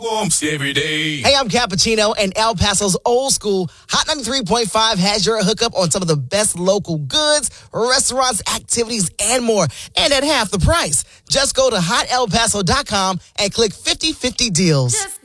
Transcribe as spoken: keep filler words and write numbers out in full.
Every day. Hey, I'm Cappuccino, and El Paso's Old School Hot ninety-three point five has your hookup on some of the best local goods, restaurants, activities, and more, and at half the price. Just go to hot el paso dot com and click fifty fifty deals. Just